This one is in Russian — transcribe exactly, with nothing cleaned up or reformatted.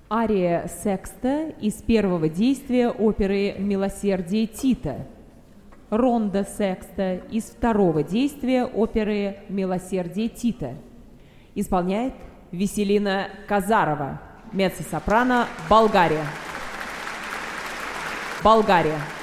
Ария секста из первого действия оперы «Милосердие Тита». Ронда секста из второго действия оперы «Милосердие Тита». Исполняет Веселина Казарова, меццо-сопрано, Болгария. Болгария.